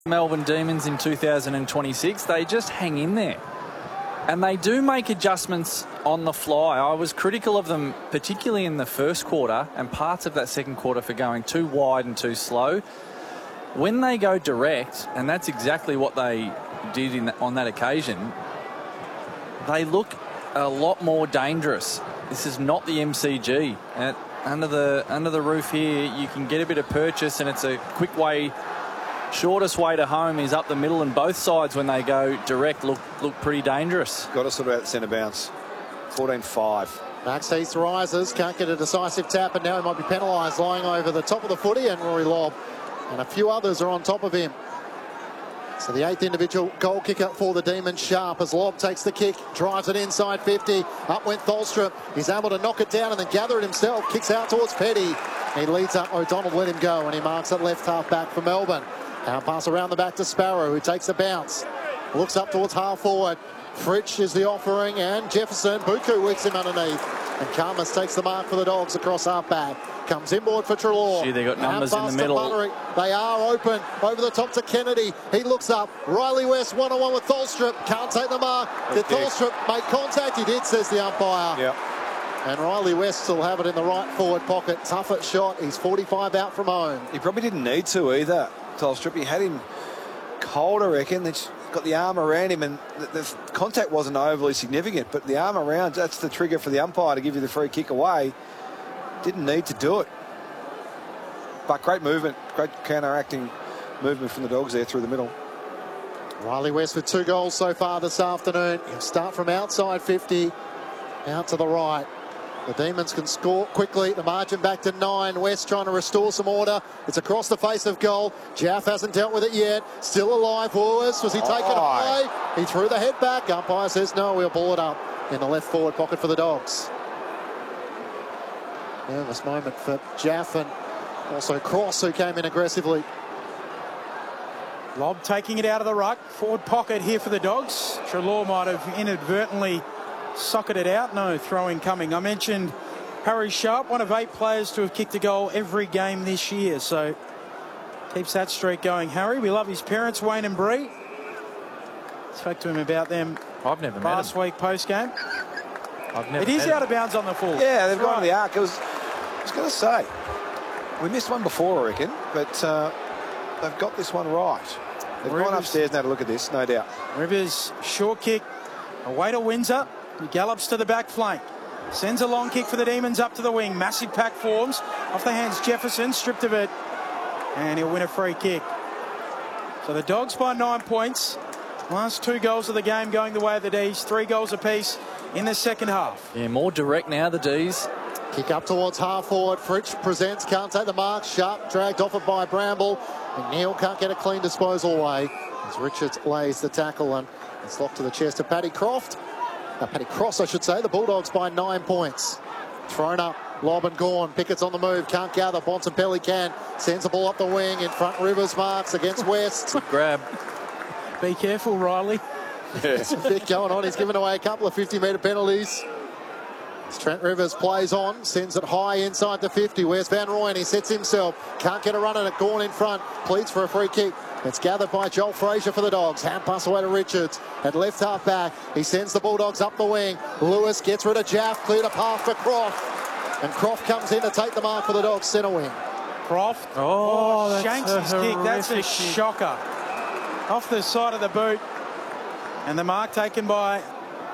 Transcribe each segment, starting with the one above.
Melbourne Demons in 2026, they just hang in there. And they do make adjustments on the fly. I was critical of them, particularly in the first quarter and parts of that second quarter, for going too wide and too slow. When they go direct, and that's exactly what they did on that occasion, they look a lot more dangerous. This is not the MCG. Under the roof here, you can get a bit of purchase, and it's a quick way. Shortest way to home is up the middle, and both sides, when they go direct, look pretty dangerous. Got to sort out the centre bounce. 14-5. Max Heath rises, can't get a decisive tap, and now he might be penalised, lying over the top of the footy, and Rory Lobb and a few others are on top of him. So the 8th individual goal kicker for the Demons, Sharp, as Lobb takes the kick, drives it inside 50. Up went Tholstrup. He's able to knock it down and then gather it himself. Kicks out towards Petty. He leads up. O'Donnell let him go, and he marks at left half back for Melbourne. Now pass around the back to Sparrow, who takes a bounce. Looks up towards half forward. Fritsch is the offering, and Jefferson. Buku wicks him underneath. And Karmas takes the mark for the Dogs across half back. Comes inboard for Treloar. Gee, they got numbers in the middle. They are open. Over the top to Kennedy. He looks up. Riley West one-on-one with Tholstrup. Can't take the mark. Did Tholstrup make contact? He did, says the umpire. Yep. And Riley West will have it in the right forward pocket. Tougher shot. He's 45 out from home. He probably didn't need to either, Tholstrup. He had him cold, I reckon. He's got the arm around him, and the contact wasn't overly significant, but the arm around, that's the trigger for the umpire to give you the free kick away. Didn't need to do it. But great movement, great counteracting movement from the Dogs there through the middle. Riley West with 2 goals so far this afternoon. He'll start from outside 50, out to the right. The Demons can score quickly. The margin back to 9. West trying to restore some order. It's across the face of goal. Jaff hasn't dealt with it yet. Still alive. Lewis, was he taken high? He threw the head back. Umpire says no, we'll ball it up in the left forward pocket for the Dogs. Nervous moment for Jaff, and also Cross, who came in aggressively. Lobb taking it out of the ruck. Forward pocket here for the Dogs. Treloar might have inadvertently socketed it out. No throwing coming. I mentioned Harry Sharp, one of 8 players to have kicked a goal every game this year. So keeps that streak going, Harry. We love his parents, Wayne and Bree. Spoke to him about them. I've never met last week post game. It is out of bounds on the full. Yeah, they've gone to the arc. I was going to say, we missed one before, I reckon, but they've got this one right. They've gone upstairs now to look at this, no doubt. Rivers, short kick, away to Windsor. He gallops to the back flank. Sends a long kick for the Demons up to the wing. Massive pack forms. Off the hands, Jefferson, stripped of it. And he'll win a free kick. So the Dogs by 9 points. Last 2 goals of the game going the way of the D's. 3 goals apiece in the second half. Yeah, more direct now, the D's. Kick up towards half forward. Fritsch presents, can't take the mark. Sharp dragged off it by Bramble. McNeil can't get a clean disposal away as Richards lays the tackle, and it's locked to the chest of Paddy Croft. Paddy Cross, I should say. The Bulldogs by 9 points. Thrown up. Lobb and Gawn. Pickett's on the move. Can't gather. Bontempelli can. Sends the ball up the wing. In front, Rivers marks against West. Good grab. Be careful, Riley. There's a bit going on. He's given away a couple of 50-metre penalties. As Trent Rivers plays on. Sends it high inside the 50. Where's Van Rooyen? He sets himself. Can't get a run at it. Gawn in front. Pleads for a free kick. It's gathered by Joel Frazier for the Dogs. Hand pass away to Richards. At left half back, he sends the Bulldogs up the wing. Lewis gets rid of Jaff. Cleared a path for Croft. And Croft comes in to take the mark for the Dogs centre wing. Croft. Oh, shanks his kick. That's a shocker. Off the side of the boot. And the mark taken by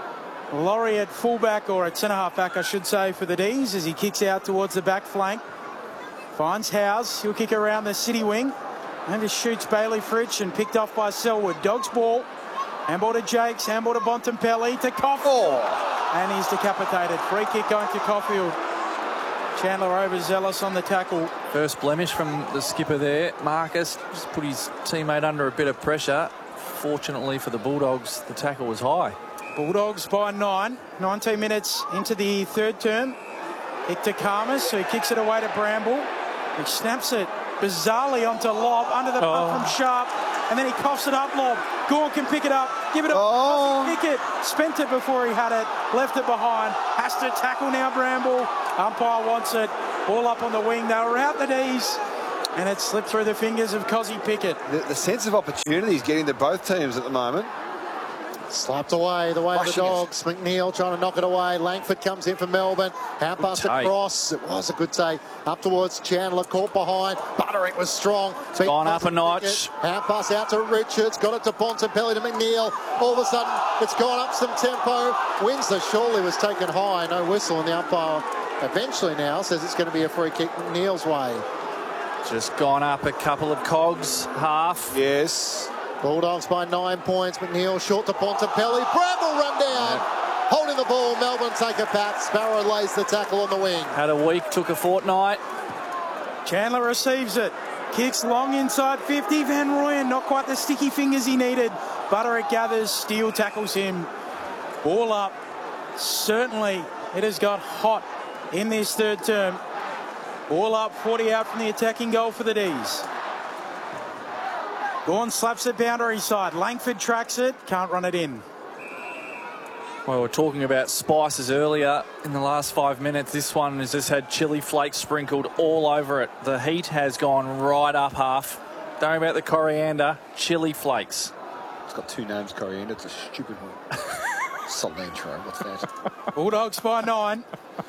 Laurie at fullback, or at centre-half back, I should say, for the D's, as he kicks out towards the back flank. Finds Howes. He'll kick around the city wing. And just shoots Bailey Fritsch, and picked off by Selwood. Dogs ball. Handball to Jakes. Handball to Bontempelli. To Caulfield. And he's decapitated. Free kick going to Caulfield. Chandler overzealous on the tackle. First blemish from the skipper there. Marcus just put his teammate under a bit of pressure. Fortunately for the Bulldogs, the tackle was high. Bulldogs by 9. 19 minutes into the third term. Kick to Karmas, so he kicks it away to Bramble. He snaps it bizarrely onto Lobb, under the pump from Sharp, and then he coughs it up, Lobb. Gawn can pick it up, give it up, kick it, spent it before he had it, left it behind, has to tackle now Bramble. Umpire wants it, all up on the wing, they were out the D's. and it slipped through the fingers of Cozzy Pickett. The sense of opportunity is getting to both teams at the moment. Slapped away, the way of the Rushing it. Dogs. McNeil trying to knock it away. Langford comes in for Melbourne. Hand pass to take. Cross. It was a good take. Up towards Chandler, caught behind. Butterick was strong. Gone up a notch. Hand pass out to Richards. Got it to Bontempelli to McNeil. All of a sudden, it's gone up some tempo. Windsor surely was taken high. No whistle, and the umpire eventually now says it's going to be a free kick McNeil's way. Just gone up a couple of cogs, half. Yes. Bulldogs by 9 points. McNeil short to Bontempelli. Bramble run down. Holding the ball. Melbourne take it back. Sparrow lays the tackle on the wing. Had a week, took a fortnight. Chandler receives it. Kicks long inside 50. Van Rooyen, not quite the sticky fingers he needed. Butterick gathers. Steele tackles him. Ball up. Certainly it has got hot in this third term. Ball up, 40 out from the attacking goal for the D's. Gawn slaps it boundary side. Langford tracks it. Can't run it in. Well, we were talking about spices earlier in the last 5 minutes. This one has just had chili flakes sprinkled all over it. The heat has gone right up half. Don't worry about the coriander. Chili flakes. It's got two names, coriander. It's a stupid one. Cilantro. What's that? Bulldogs by 9.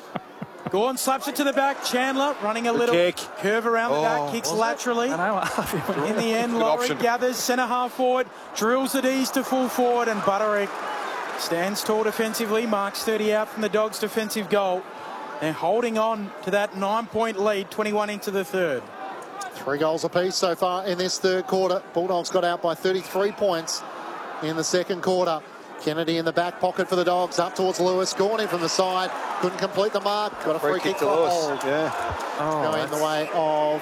Gawn slaps it to the back. Chandler running a little kick. curve around the back. Kicks laterally. I know. In the end, Good Laurie option. gathers centre half forward, drills the D's to full forward, and Butterick stands tall defensively, marks 30 out from the Dogs' defensive goal. And holding on to that 9-point lead, 21 into the third. 3 goals apiece so far in this third quarter. Bulldogs got out by 33 points in the second quarter. Kennedy in the back pocket for the Dogs, up towards Lewis. Gone in from the side, couldn't complete the mark. Got a free kick to for Lewis. hold. Yeah. Going in the way of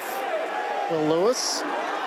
Lewis.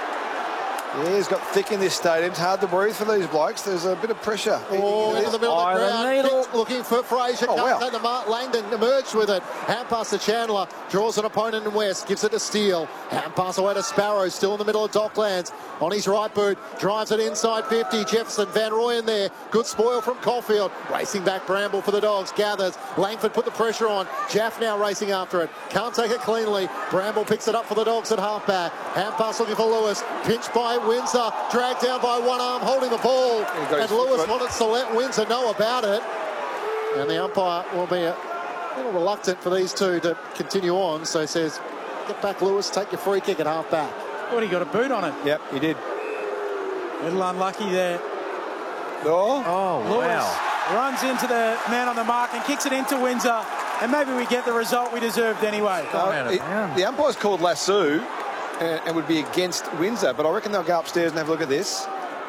Yeah, he's got thick in this stadium. It's hard to breathe for these blokes. There's a bit of pressure. Oh, into the middle of the Iron ground. needle. Kick, looking for Fraser. Oh, Can't wow. take the mark. Langdon emerged with it. Hand pass to Chandler. Draws an opponent in West. Gives it to Steele. Hand pass away to Sparrow. Still in the middle of Docklands. On his right boot. Drives it inside 50. Jefferson. Van Rooyen there. Good spoil from Caulfield. Racing back Bramble for the Dogs. Gathers. Langford put the pressure on. Jaff now racing after it. Can't take it cleanly. Bramble picks it up for the Dogs at halfback. Hand pass looking for Lewis. Pinched by Windsor. Dragged down by one arm, holding the ball. got And his Lewis foot. wanted to let Windsor know about it. And the umpire will be a little reluctant for these two to continue on. So he says, get back, Lewis, take your free kick at halfback. Thought he got a boot on it. Yep, he did. A little unlucky there. Oh, Oh, Lewis wow. runs into the man on the mark and kicks it into Windsor. And maybe we get the result we deserved anyway. Out of bounds. the umpire's called lasso and would be against Windsor, but I reckon they'll go upstairs and have a look at this.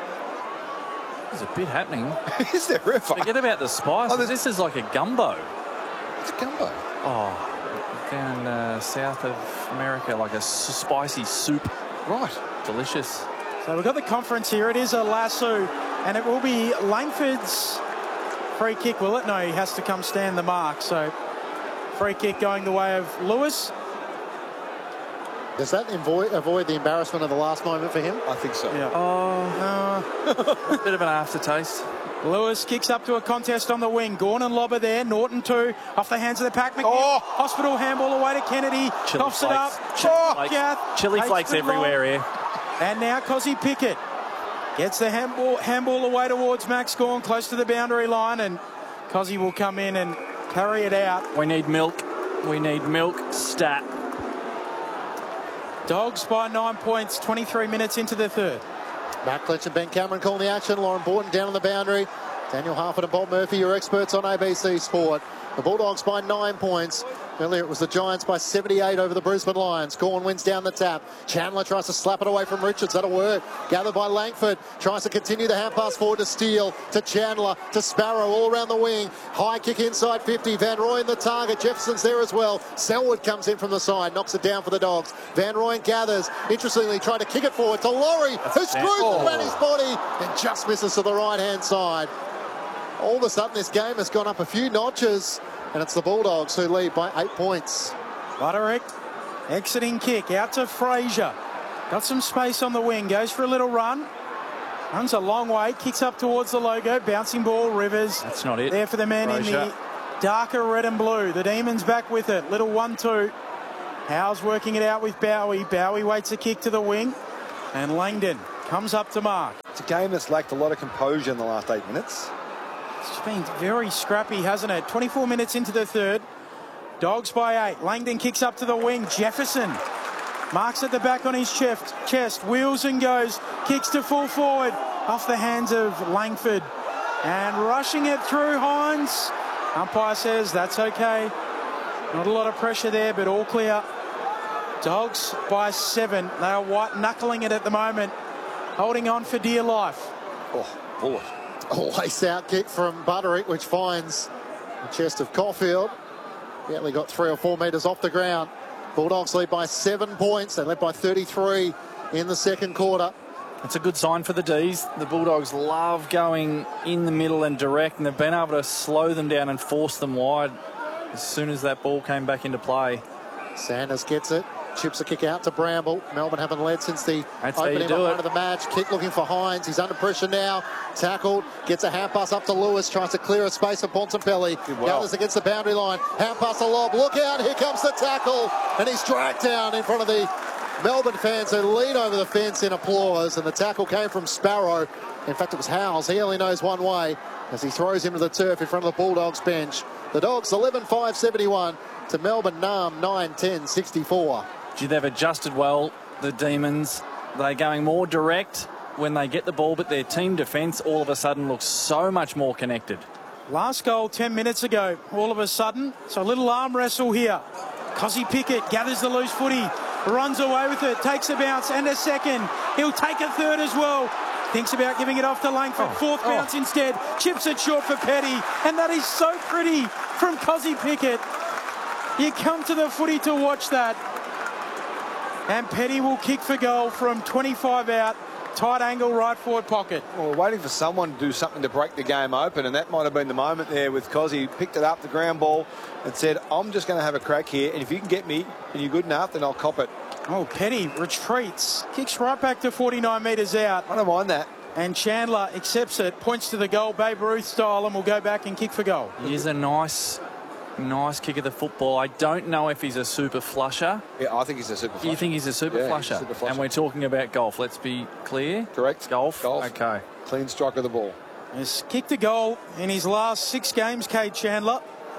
There's a bit happening. Is there ever? Forget about the spices. Oh, there's- This is like a gumbo. It's a gumbo. Oh, down south of America, like a spicy soup. Right. Delicious. So we've got the conference here. It is a lasso, and it will be Langford's free kick, will it? No, he has to come stand the mark. So free kick going the way of Lewis. Does that avoid the embarrassment of the last moment for him? I think so. Yeah. Bit of an aftertaste. Lewis kicks up to a contest on the wing. Gawn and Lobber there. Norton too. Off the hands of the pack. McNeil. Oh! Hospital handball away to Kennedy. Chili Coughs it flakes. up. Chili Oh, flakes. Gath Chili takes flakes it everywhere long. here. And now Cozzy Pickett gets the handball away towards Max Gawn, close to the boundary line, and Cozzy will come in and carry it out. We need milk. We need milk. Stat. Dogs by 9 points, 23 minutes into the third. Matt Clinch and Ben Cameron calling the action. Lauren Borton down on the boundary. Daniel Harford and Bob Murphy, your experts on ABC Sport. The Bulldogs by 9 points. Earlier it was the Giants by 78 over the Brisbane Lions. Gawn wins down the tap. Chandler tries to slap it away from Richards. That'll work. Gathered by Langford. Tries to continue the hand pass forward to Steele, to Chandler, to Sparrow, all around the wing. High kick inside 50. Van Rooyen the target. Jefferson's there as well. Selwood comes in from the side. Knocks it down for the Dogs. Van Rooyen gathers. Interestingly, tried to kick it forward to Laurie, who screws around his body and just misses to the right-hand side. All of a sudden, this game has gone up a few notches, and it's the Bulldogs who lead by 8 points. Butterick, exiting kick out to Fraser. Got some space on the wing, goes for a little run. Runs a long way, kicks up towards the logo, bouncing ball, Rivers. That's not it. There for the men in Fraser. the darker red and blue. The Demons back with it, little 1-2. Howe's working it out with Bowie. Bowie waits a kick to the wing. And Langdon comes up to mark. It's a game that's lacked a lot of composure in the last 8 minutes. It's been very scrappy, hasn't it? 24 minutes into the third. Dogs by 8. Langdon kicks up to the wing. Jefferson marks at the back on his chest. Wheels and goes. Kicks to full forward. Off the hands of Langford. And rushing it through Hines. Umpire says that's okay. Not a lot of pressure there, but all clear. Dogs by 7. They are white knuckling it at the moment. Holding on for dear life. Oh, bullet. Lace out kick from Butterick, which finds the chest of Caulfield. He only got 3 or 4 metres off the ground. Bulldogs lead by 7 points. They led by 33 in the second quarter. It's a good sign for the D's. The Bulldogs love going in the middle and direct, and they've been able to slow them down and force them wide as soon as that ball came back into play. Sanders gets it. Chips a kick out to Bramble. Melbourne haven't led since the opening of the match. Kick looking for Hines. He's under pressure now. Tackled. Gets a hand pass up to Lewis. Tries to clear a space for Bontempelli. Gathers against the boundary line. Hand pass a lob. Look out. Here comes the tackle. And he's dragged down in front of the Melbourne fans who lean over the fence in applause. And the tackle came from Sparrow. In fact, it was Howes. He only knows one way as he throws him to the turf in front of the Bulldogs bench. The Dogs 11-5-71 to Melbourne 9-10-64. Gee, they've adjusted well, the Demons. They're going more direct when they get the ball, but their team defence all of a sudden looks so much more connected. Last goal 10 minutes ago, all of a sudden. So a little arm wrestle here. Cozzy Pickett gathers the loose footy, runs away with it, takes a bounce and a second. He'll take a third as well. Thinks about giving it off to Langford. Fourth bounce instead. Chips it short for Petty. And that is so pretty from Cozzy Pickett. You come to the footy to watch that. And Petty will kick for goal from 25 out. Tight angle right forward pocket. Well, we're waiting for someone to do something to break the game open, and that might have been the moment there with Cozzy. Picked it up, the ground ball, and said, I'm just going to have a crack here, and if you can get me and you're good enough, then I'll cop it. Oh, Petty retreats. Kicks right back to 49 metres out. I don't mind that. And Chandler accepts it, points to the goal, Babe Ruth style, and will go back and kick for goal. He is a nice kick of the football. I don't know if he's a super flusher. Yeah, I think he's a super flusher. You think he's a super flusher? Super flusher. And we're talking about golf. Let's be clear. Correct. Golf. Golf. Okay. Clean strike of the ball. He's kicked a goal in his last 6 games, Cade Chandler.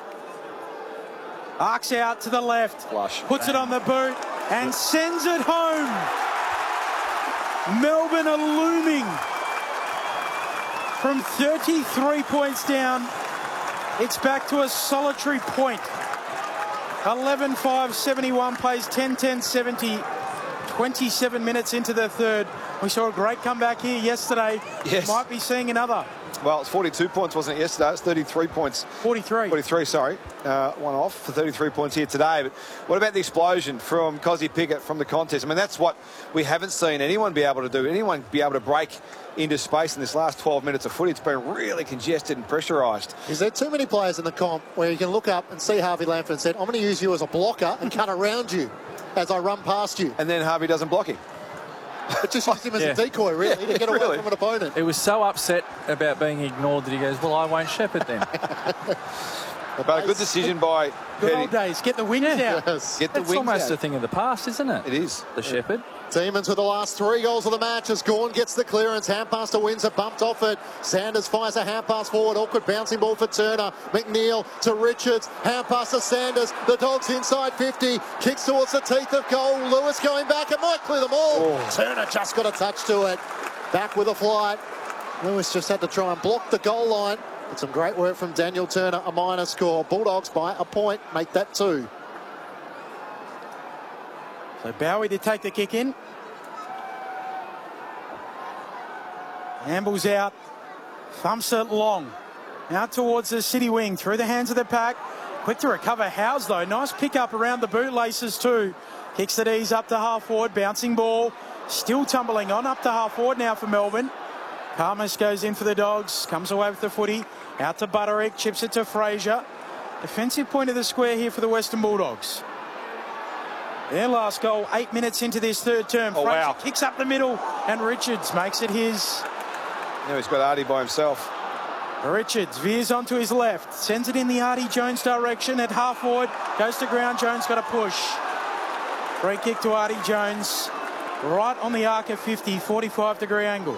Arcs out to the left. Flush. Puts it on the boot and sends it home. Melbourne are looming. From 33 points down, it's back to a solitary point. 11-5-71 plays 10-10-70. 27 minutes into the third. We saw a great comeback here yesterday. Yes. Might be seeing another. Well, it's 42 points, wasn't it, yesterday? It's 33 points. 43, sorry. One off for 33 points here today. But what about the explosion from Cozzy Pickett from the contest? I mean, that's what we haven't seen anyone be able to do. Anyone be able to break into space in this last 12 minutes of footy. It's been really congested and pressurised. Is there too many players in the comp where you can look up and see Harvey Langford and said, I'm going to use you as a blocker and cut around you as I run past you? And then Harvey doesn't block him. It just used him as a decoy, really, to get away from an opponent. It was so upset about being ignored that he goes, well, I won't shepherd then. But a good decision by Good Petty. old days. Get the wings out. Yes. Get the It's wings almost out. a thing of the past, isn't it? It is. The shepherd. Demons with the last 3 goals of the match as Gawn gets the clearance. Hand pass to Windsor, bumped off it. Sanders fires a hand pass forward. Awkward bouncing ball for Turner. McNeil to Richards. Hand pass to Sanders. The Dogs inside 50. Kicks towards the teeth of goal. Lewis going back. It might clear them all. Turner just got a touch to it. Back with a flight. Lewis just had to try and block the goal line. But some great work from Daniel Turner. A minor score. Bulldogs by a point. Make that 2. So Bowie to take the kick in. Amble's out. Thumps it long. Out towards the city wing. Through the hands of the pack. Quick to recover Howes, though. Nice pick up around the bootlaces, too. Kicks it ease up to half forward. Bouncing ball. Still tumbling on. Up to half forward now for Melbourne. Palmas goes in for the Dogs. Comes away with the footy. Out to Butterick. Chips it to Fraser. Defensive point of the square here for the Western Bulldogs. Their last goal 8 minutes into this third term. Oh, Fraser wow. kicks up the middle and Richards makes it his. Now he's got Artie by himself. Richards veers onto his left. Sends it in the Artie Jones direction at half forward. Goes to ground. Jones got a push. Free kick to Artie Jones. Right on the arc of 50, 45-degree angle.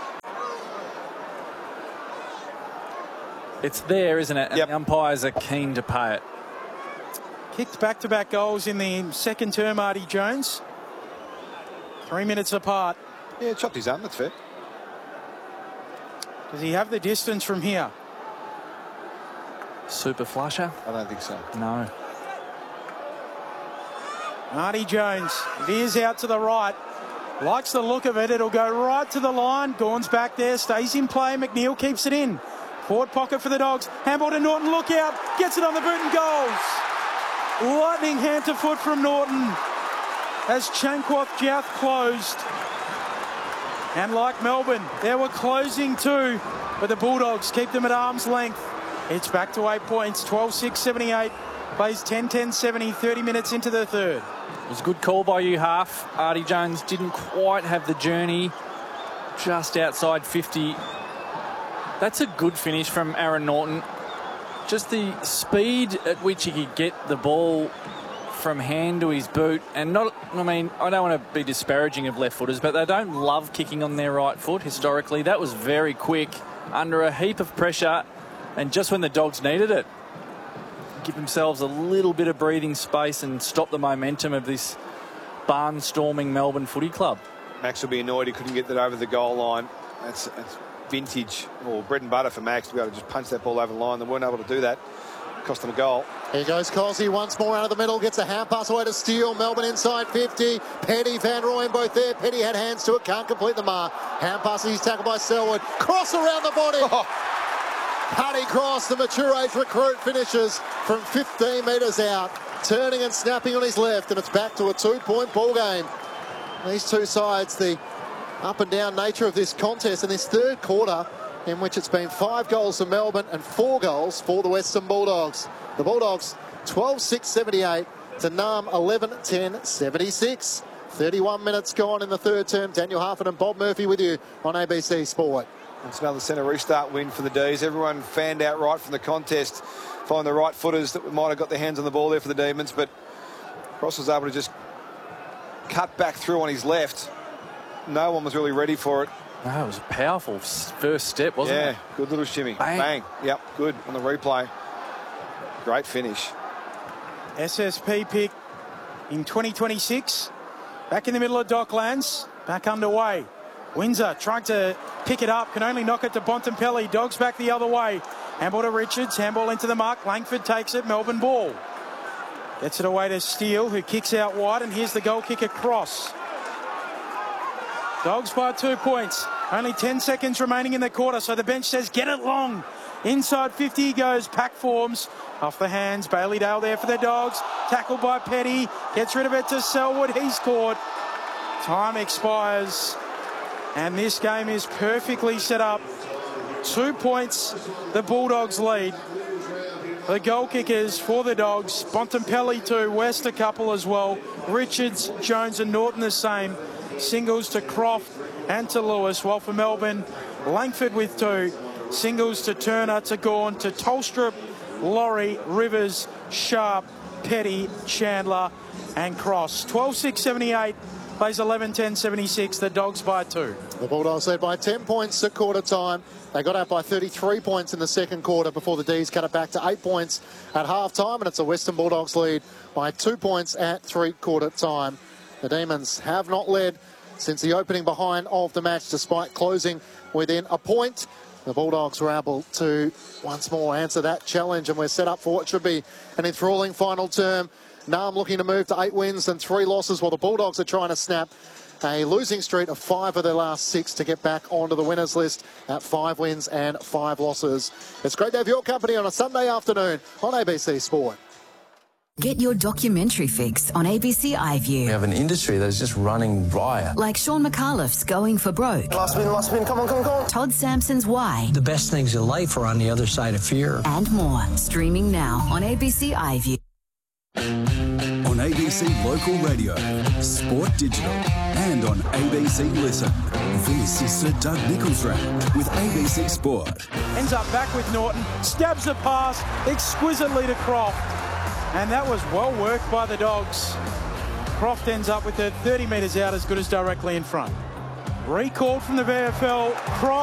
It's there, isn't it? And the umpires are keen to pay it. Kicked back-to-back goals in the second term, Artie Jones. 3 minutes apart. Yeah, chopped his arm, that's fair. Does he have the distance from here? Super flusher? I don't think so. No. Artie Jones veers out to the right. Likes the look of it. It'll go right to the line. Gawn's back there. Stays in play. McNeil keeps it in. Forward pocket for the Dogs. Handball to Norton. Look out. Gets it on the boot and goals. Lightning hand to foot from Norton as Chankworth Jouth closed. And like Melbourne, they were closing too, but the Bulldogs keep them at arm's length. It's back to 8 points, 12-6, 78. Plays 10-10, 70, 30 minutes into the third. It was a good call by you, Half. Artie Jones didn't quite have the journey, just outside 50. That's a good finish from Aaron Norton. Just the speed at which he could get the ball from hand to his boot. And not, I mean, I don't want to be disparaging of left footers, but they don't love kicking on their right foot historically. That was very quick, under a heap of pressure, and just when the Dogs needed it, give themselves a little bit of breathing space and stop the momentum of this barnstorming Melbourne Footy Club. Max will be annoyed he couldn't get that over the goal line. That's vintage, or bread and butter for Max to be able to just punch that ball over the line. They weren't able to do that. Cost them a goal. Here goes Colsey once more out of the middle. Gets a hand pass away to Steele. Melbourne inside 50. Petty, Van Rooyen both there. Petty had hands to it. Can't complete the mark. Hand pass. He's tackled by Selwood. Cross around the body. Paddy Cross, the mature age recruit, finishes from 15 metres out. Turning and snapping on his left. And it's back to a 2-point ball game. These two sides, the up and down nature of this contest in this third quarter, in which it's been 5 goals for Melbourne and 4 goals for the Western Bulldogs. The Bulldogs 12-6, 78 to Nam 11-10, 76. 31 minutes gone in the third term. Daniel Harford and Bob Murphy with you on ABC Sport. It's another centre restart win for the D's. Everyone fanned out right from the contest. Find the right footers that might have got their hands on the ball there for the Demons, but Cross was able to just cut back through on his left. No one was really ready for it. Oh, it was a powerful first step, wasn't it? Yeah, good little shimmy. Bang. Bang. Yep, good on the replay. Great finish. SSP pick in 2026. Back in the middle of Docklands. Back underway. Windsor trying to pick it up. Can only knock it to Bontempelli. Dogs back the other way. Handball to Richards. Handball into the mark. Langford takes it. Melbourne ball. Gets it away to Steele, who kicks out wide. And here's the goal kick across. Dogs by 2 points. Only 10 seconds remaining in the quarter, so the bench says get it long. Inside 50 goes. Pack forms. Off the hands. Bailey Dale there for the Dogs. Tackled by Petty. Gets rid of it to Selwood. He's caught. Time expires. And this game is perfectly set up. 2 points. The Bulldogs lead. The goal kickers for the Dogs. Bontempelli 2. West a couple as well. Richards, Jones and Norton the same. Singles to Croft and to Lewis, while for Melbourne, Langford with 2. Singles to Turner, to Gawn, to Tolstrup, Laurie, Rivers, Sharp, Petty, Chandler and Cross. 12-6, 78, plays 11-10, 76, the Dogs by 2. The Bulldogs led by 10 points at quarter time. They got out by 33 points in the second quarter before the D's cut it back to 8 points at half time, and it's a Western Bulldogs lead by 2 points at three-quarter time. The Demons have not led since the opening behind of the match, despite closing within a point. The Bulldogs were able to once more answer that challenge, and we're set up for what should be an enthralling final term. Nam looking to move to 8 wins and 3 losses, while the Bulldogs are trying to snap a losing streak of 5 of their last 6 to get back onto the winners list at 5 wins and 5 losses. It's great to have your company on a Sunday afternoon on ABC Sport. Get your documentary fix on ABC iView. We have an industry that's just running riot. Like Sean McAuliffe's Going for Broke. Last win, come on. Todd Sampson's Why. The best things in life are on the other side of fear. And more. Streaming now on ABC iView. On ABC Local Radio, Sport Digital, and on ABC Listen. This is Sir Doug Nicholls Round with ABC Sport. Ends up back with Norton. Stabs the pass exquisitely to Croft. And that was well worked by the Dogs. Croft ends up with it 30 metres out, as good as directly in front. Recalled from the VFL. Croft